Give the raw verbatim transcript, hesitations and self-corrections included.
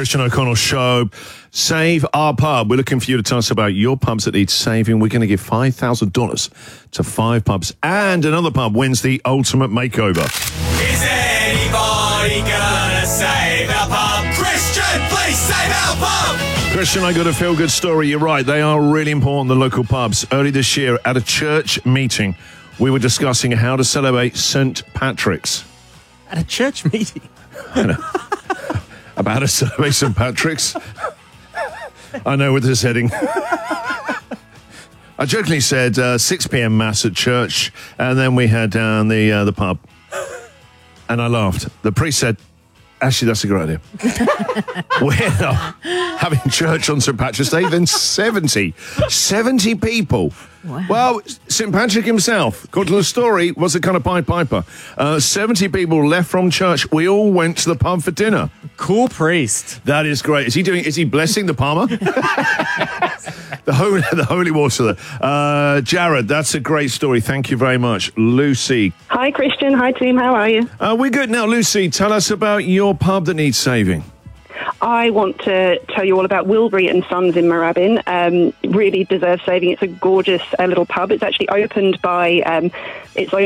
Christian O'Connell Show. Save Our Pub. We're looking for you to tell us about your pubs that need saving. We're going to give five thousand dollars to five pubs, and another pub wins the ultimate makeover. Is anybody gonna save our pub? Christian, please save our pub! Christian, I got a feel-good story. You're right. They are really important, the local pubs. Early this year, at a church meeting, we were discussing how to celebrate Saint Patrick's. At a church meeting? I know. About to celebrate Saint Patrick's. I know where this is heading. I jokingly said uh, six p.m. mass at church, and then we had down the uh, the pub. And I laughed. The priest said, actually, that's a great idea. We're not having church on Saint Patrick's Day. Then seventy. seventy people. Wow. Well, Saint Patrick himself, according to the story, was a kind of Pied Piper. Uh, seventy people left from church. We all went to the pub for dinner. Cool priest. That is great. Is he doing? Is he blessing the Palmer? the holy, the holy water. Uh, Jared, that's a great story. Thank you very much, Lucy. Hi, Christian. Hi, team. How are you? Uh, we're good now, Lucy. Tell us about your pub that needs saving. I want to tell you all about Wilbury and Sons in Moorabbin. Um, really deserves saving. It's a gorgeous uh, little pub. It's actually opened by um, its own